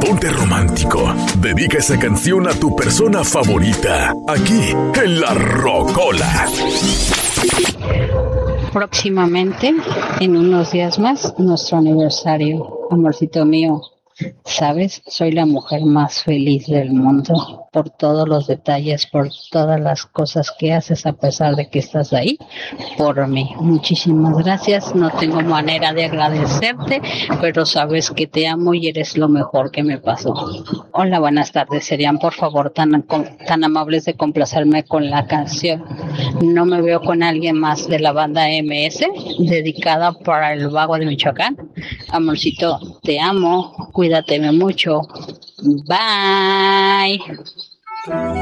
ponte romántico. Dedica esa canción a tu persona favorita, aquí en La Rocola. Próximamente, en unos días más, nuestro aniversario. Amorcito mío, sabes, soy la mujer más feliz del mundo por todos los detalles, por todas las cosas que haces a pesar de que estás ahí por mí. Muchísimas gracias. No tengo manera de agradecerte, pero sabes que te amo y eres lo mejor que me pasó. Hola, buenas tardes. ¿Serían por favor tan amables de complacerme con la canción No me veo con alguien más de la banda MS, dedicada para el Vago de Michoacán? Amorcito, te amo. Cuídate mucho. Bye.